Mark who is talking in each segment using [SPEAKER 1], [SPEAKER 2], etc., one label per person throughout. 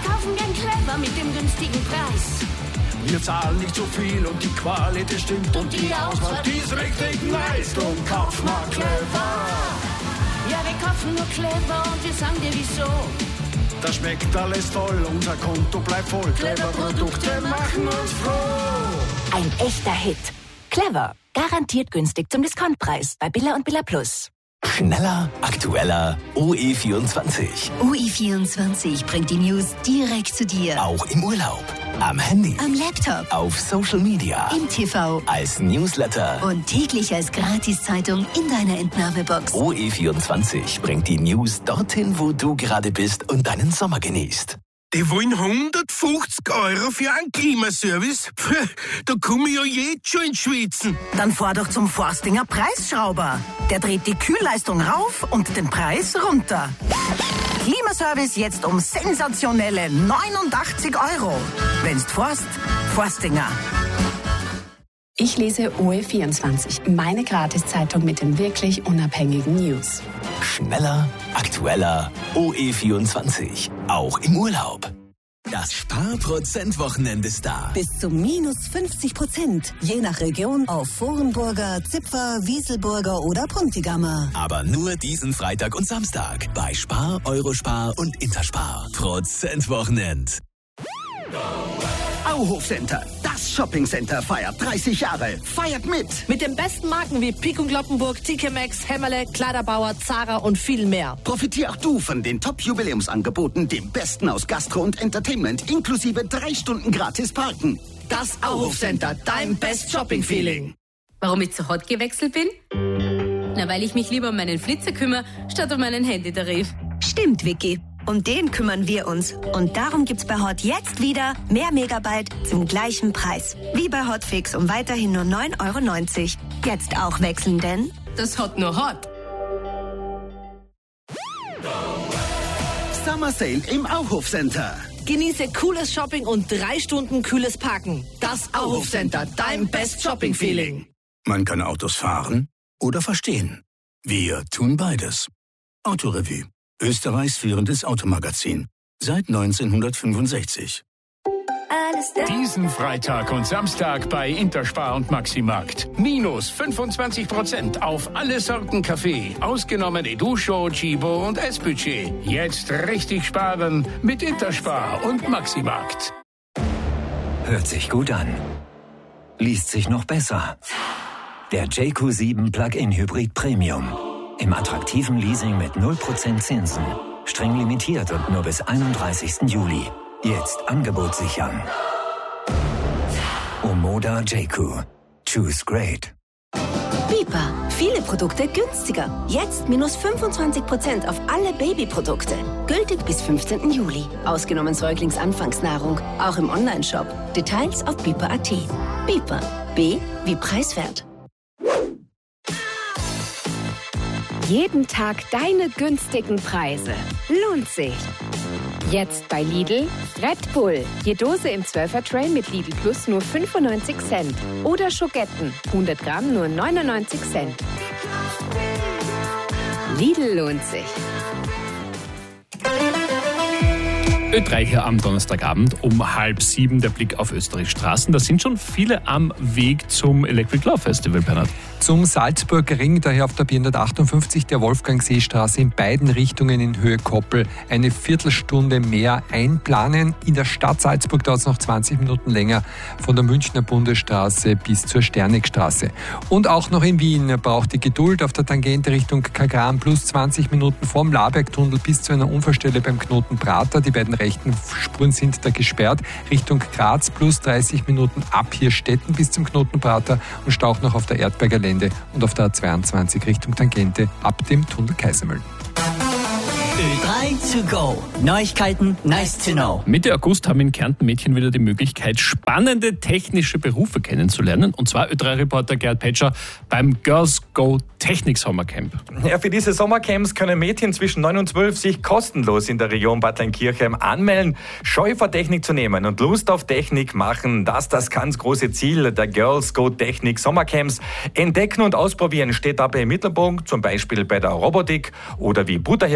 [SPEAKER 1] kaufen gern clever mit dem günstigen Preis.
[SPEAKER 2] Wir zahlen nicht so viel und die Qualität stimmt. Und die Auswahl, die ist richtig nice. Drum kauf mal clever.
[SPEAKER 1] Ja, wir kaufen nur clever und wir sagen dir wieso.
[SPEAKER 2] Das schmeckt alles toll, unser Konto bleibt voll. Clever Produkte machen uns froh.
[SPEAKER 3] Ein echter Hit. Clever. Garantiert günstig zum Discountpreis bei Billa und Billa Plus.
[SPEAKER 4] Schneller, aktueller, OE24.
[SPEAKER 5] OE24 bringt die News direkt zu dir.
[SPEAKER 4] Auch im Urlaub, am Handy,
[SPEAKER 5] Am Laptop,
[SPEAKER 4] auf Social Media,
[SPEAKER 5] im TV
[SPEAKER 4] als Newsletter.
[SPEAKER 5] und täglich als Gratiszeitung in deiner Entnahmebox.
[SPEAKER 4] OE24 bringt die News dorthin, wo du gerade bist und deinen Sommer genießt.
[SPEAKER 6] Die wollen 150 € für einen Klimaservice? Da komme ich ja jetzt schon ins Schwitzen.
[SPEAKER 7] Dann fahr doch zum Forstinger Preisschrauber. Der dreht die Kühlleistung rauf und den Preis runter. Klimaservice jetzt um sensationelle 89 €. Wenn's forst, Forstinger.
[SPEAKER 8] Ich lese OE24, meine Gratiszeitung mit den wirklich unabhängigen News.
[SPEAKER 4] Schneller, aktueller, OE24. Auch im Urlaub. Das Sparprozent-Wochenende ist da.
[SPEAKER 7] Bis zu minus 50%, je nach Region auf Vorenburger, Zipfer, Wieselburger oder Puntigammer.
[SPEAKER 4] Aber nur diesen Freitag und Samstag bei Spar, Eurospar und Interspar. Prozentwochenend.
[SPEAKER 9] Auhof Center, das Shoppingcenter feiert 30 Jahre. Feiert mit!
[SPEAKER 10] Mit den besten Marken wie Pik und Kloppenburg, TK Maxx, Hämmerle, Kleiderbauer, Zara und viel mehr.
[SPEAKER 9] Profitier auch du von den Top-Jubiläumsangeboten, dem Besten aus Gastro und Entertainment, inklusive 3 Stunden gratis Parken.
[SPEAKER 10] Das Auhof Center, dein Best Shopping Feeling.
[SPEAKER 11] Warum ich zu Hot gewechselt bin? Na, weil ich mich lieber um meinen Flitzer kümmere, statt um meinen Handytarif.
[SPEAKER 5] Stimmt, Vicky. Um den kümmern wir uns. Und darum gibt's bei Hot jetzt wieder mehr Megabyte zum gleichen Preis. Wie bei Hotfix um weiterhin nur 9,90 €. Jetzt auch wechseln, denn
[SPEAKER 11] Das Hot nur Hot.
[SPEAKER 9] Summer Sale im Auhof Center.
[SPEAKER 10] Genieße cooles Shopping und 3 Stunden kühles Parken. Das Auhof Center, dein Best Shopping Feeling.
[SPEAKER 6] Man kann Autos fahren oder verstehen. Wir tun beides. Autorevue. Österreichs führendes Automagazin. Seit 1965.
[SPEAKER 2] Diesen Freitag und Samstag bei Interspar und Maximarkt. Minus 25% auf alle Sorten Kaffee. Ausgenommen Educho, Chibo und S-Budget. Jetzt richtig sparen mit Interspar und Maximarkt.
[SPEAKER 12] Hört sich gut an. Liest sich noch besser. Der JQ7 Plug-in Hybrid Premium. Im attraktiven Leasing mit 0% Zinsen. Streng limitiert und nur bis 31. Juli. Jetzt Angebot sichern. Omoda JQ. Choose great.
[SPEAKER 3] Bipa. Viele Produkte günstiger. Jetzt minus 25% auf alle Babyprodukte. Gültig bis 15. Juli. Ausgenommen Säuglingsanfangsnahrung. Auch im Onlineshop. Details auf bipa.at. Bipa. B wie preiswert.
[SPEAKER 13] Jeden Tag deine günstigen Preise. Lohnt sich. Jetzt bei Lidl Red Bull. Je Dose im 12er-Tray mit Lidl Plus nur 95 Cent. Oder Schogetten. 100 Gramm nur 99 Cent. Lidl lohnt sich.
[SPEAKER 14] Ö3 hier am Donnerstagabend um 6:30 der Blick auf Österreichs Straßen. Da sind schon viele am Weg zum Electric Love Festival, Bernhard.
[SPEAKER 15] Zum Salzburger Ring, daher auf der B158 der Wolfgangseestraße in beiden Richtungen in Höhe Koppel eine Viertelstunde mehr einplanen. In der Stadt Salzburg dauert es noch 20 Minuten länger von der Münchner Bundesstraße bis zur Sternegstraße. Und auch noch in Wien braucht die Geduld auf der Tangente Richtung Kagran plus 20 Minuten vom Labergtunnel bis zu einer Unfallstelle beim Knoten Prater. Die beiden rechten Spuren sind da gesperrt. Richtung Graz plus 30 Minuten ab Hirstetten bis zum Knoten Prater und Stau noch auf der Erdberger Lände und auf der A22 Richtung Tangente ab dem Tunnel Kaisermühlen.
[SPEAKER 16] Ö3 to go. Neuigkeiten, nice to know.
[SPEAKER 14] Mitte August haben in Kärnten Mädchen wieder die Möglichkeit, spannende technische Berufe kennenzulernen. Und zwar Ö3-Reporter Gerhard Petscher beim Girls Go Technik Sommercamp.
[SPEAKER 17] Ja, für diese Sommercamps können Mädchen zwischen 9 und 12 sich kostenlos in der Region Bad Leinkirchen anmelden, Scheu vor Technik zu nehmen und Lust auf Technik machen. Das ganz große Ziel der Girls Go Technik Sommercamps. Entdecken und ausprobieren steht dabei im Mittelpunkt, zum Beispiel bei der Robotik oder wie Butter hergestellt wird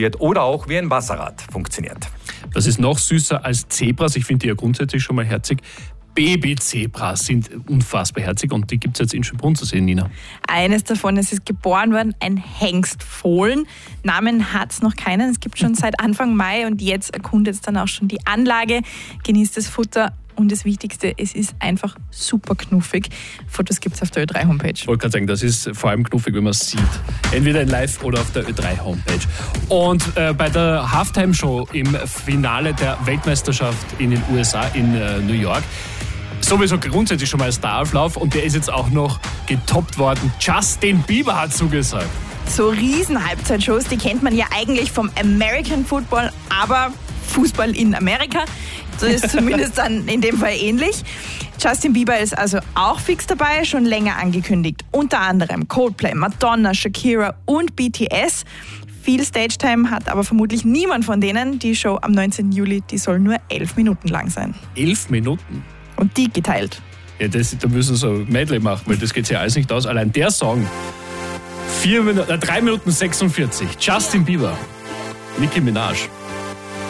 [SPEAKER 17] wird oder auch wie ein Wasserrad funktioniert.
[SPEAKER 14] Das ist noch süßer als Zebras. Ich finde die ja grundsätzlich schon mal herzig. Babyzebras sind unfassbar herzig und die gibt es jetzt in Schönbrunn zu sehen, Nina.
[SPEAKER 18] Eines davon, es ist geboren worden, ein Hengstfohlen. Namen hat es noch keinen, es gibt schon seit Anfang Mai und jetzt erkundet es dann auch schon die Anlage, genießt das Futter und das Wichtigste, es ist einfach super knuffig. Fotos gibt es auf der Ö3-Homepage.
[SPEAKER 14] Ich wollte gerade sagen, das ist vor allem knuffig, wenn man es sieht. Entweder in Live oder auf der Ö3-Homepage. Und bei der Halftime-Show im Finale der Weltmeisterschaft in den USA, in New York, sowieso grundsätzlich schon mal ein Starauflauf und der ist jetzt auch noch getoppt worden. Justin Bieber hat zugesagt.
[SPEAKER 18] So riesen Halbzeitshows, die kennt man ja eigentlich vom American Football, aber Fußball in Amerika. So ist zumindest dann in dem Fall ähnlich. Justin Bieber ist also auch fix dabei, schon länger angekündigt. Unter anderem Coldplay, Madonna, Shakira und BTS. Viel Stage-Time hat aber vermutlich niemand von denen. Die Show am 19. Juli, die soll nur 11 Minuten lang sein.
[SPEAKER 14] 11 Minuten?
[SPEAKER 18] Und die geteilt.
[SPEAKER 14] Ja, da müssen sie ein Medley machen, weil das geht ja alles nicht aus. Allein der Song, 3 Minuten 46, Justin Bieber, Nicki Minaj.